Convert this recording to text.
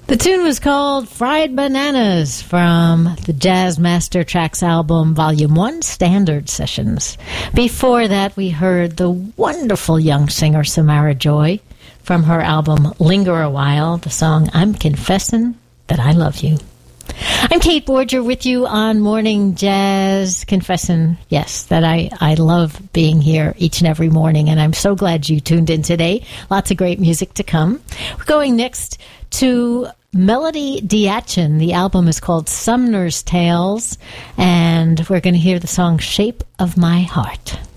The tune was called Fried Bananas from the Jazz Master Tracks album, Volume 1, Standard Sessions. Before that, we heard the wonderful young singer Samara Joy from her album Linger a While, the song I'm Confessing That I Love You. I'm Kate Borger with you on Morning Jazz, confessing, yes, that I love being here each and every morning, and I'm so glad you tuned in today. Lots of great music to come. We're going next to Melody Diachin. The album is called Sumner's Tales, and we're going to hear the song Shape of My Heart.